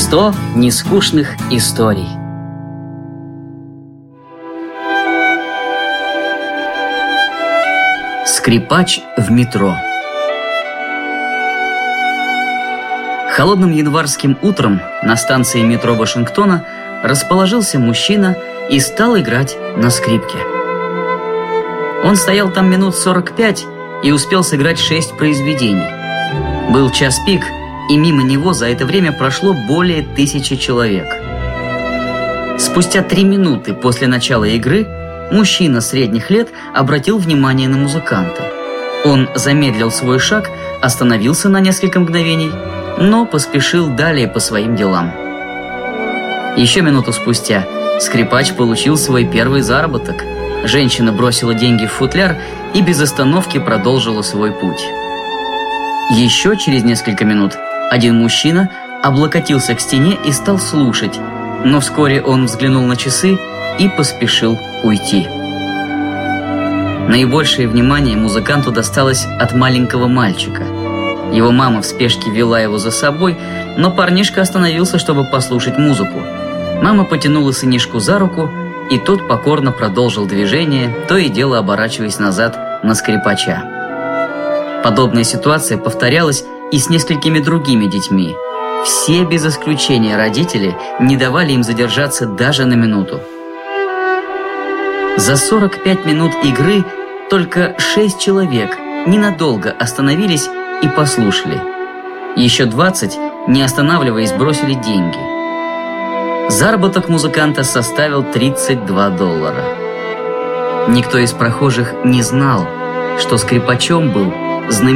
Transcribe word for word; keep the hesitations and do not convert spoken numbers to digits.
сто нескучных историй. Скрипач в метро. Холодным январским утром на станции метро Вашингтона расположился мужчина и стал играть на скрипке. Он стоял там минут сорок пять и успел сыграть шесть произведений. Был час пик, и мимо него за это время прошло более тысячи человек. Спустя три минуты после начала игры мужчина средних лет обратил внимание на музыканта. Он замедлил свой шаг, остановился на несколько мгновений, но поспешил далее по своим делам. Еще минуту спустя скрипач получил свой первый заработок. Женщина бросила деньги в футляр и без остановки продолжила свой путь. Еще через несколько минут один мужчина облокотился к стене и стал слушать, но вскоре он взглянул на часы и поспешил уйти. Наибольшее внимание музыканту досталось от маленького мальчика. Его мама в спешке вела его за собой, но парнишка остановился, чтобы послушать музыку. Мама потянула сынишку за руку, и тот покорно продолжил движение, то и дело оборачиваясь назад на скрипача. Подобная ситуация повторялась и с несколькими другими детьми. Все без исключения родители не давали им задержаться даже на минуту. За сорок пять минут игры только шесть человек ненадолго остановились и послушали. Еще двадцать, не останавливаясь, бросили деньги. Заработок музыканта составил тридцать два доллара. Никто из прохожих не знал, что скрипачом был знаменитый